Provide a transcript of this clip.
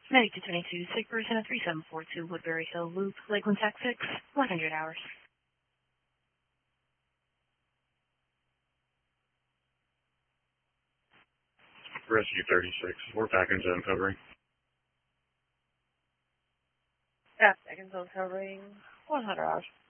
9222, sick person at 3742 Woodbury Hill Loop, Lakeland, Texas, 100 hours. Rescue 36, we're back in zone covering. Back in zone covering, 100 hours.